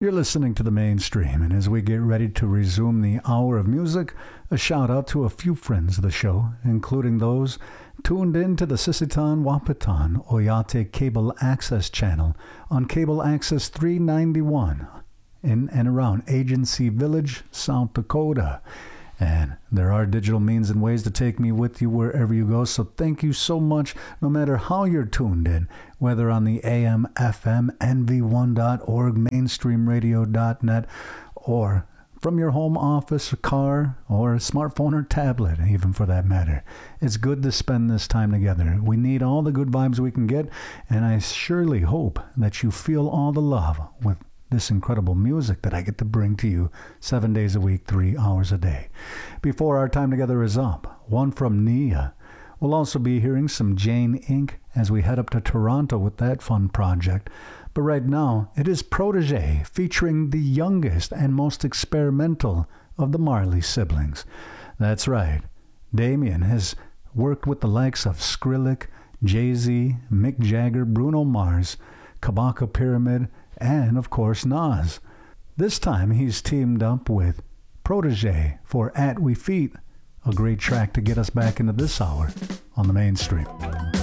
You're listening to the Mainstream, and as we get ready to resume the hour of music, a shout out to a few friends of the show, including those tuned in to the Sisitan Wapitan Oyate Cable Access channel on Cable Access 391 in and around Agency Village, South Dakota. And there are digital means and ways to take me with you wherever you go, so thank you so much, no matter how you're tuned in, whether on the AM, FM, NV1.org, mainstreamradio.net, or from your home office or car or smartphone or tablet, even for that matter. It's good to spend this time together. We need all the good vibes we can get, and I surely hope that you feel all the love with this incredible music that I get to bring to you 7 days a week, 3 hours a day. Before our time together is up, one from Nia. We'll also be hearing some Jane Inc. as we head up to Toronto with that fun project. But right now, it is Protege featuring the youngest and most experimental of the Marley siblings. That's right. Damien has worked with the likes of Skrillex, Jay-Z, Mick Jagger, Bruno Mars, Kabaka Pyramid, and, of course, Nas. This time, he's teamed up with Protege for At We Feet, a great track to get us back into this hour on the Mainstream.